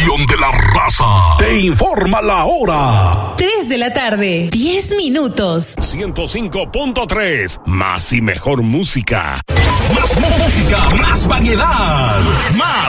estación de la raza. Te informa la hora. 3 de la tarde, 10 minutos. 105.3. Más y mejor música. Más música, más variedad. Más